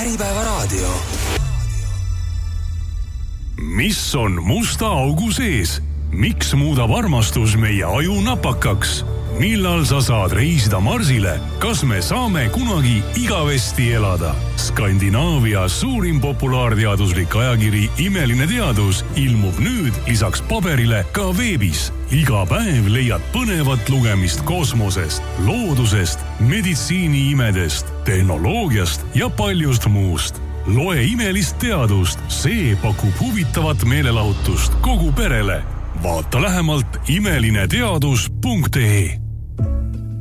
Äripäevaraadio. Mis on musta augu sees? Miks muudab armastus meie aju napakaks? Millal sa saad reisida Marsile? Kas me saame kunagi igavesti elada? Skandinaavia suurim populaarteaduslik ajakiri Imeline teadus ilmub nüüd lisaks paberile ka veebis. Iga päev leiad põnevat lugemist kosmosest, loodusest, meditsiiniimedest, tehnoloogiast ja paljust muust. Loe imelist teadust, see pakub huvitavat meelelahutust kogu perele. Vaata lähemalt imelineteadus.ee.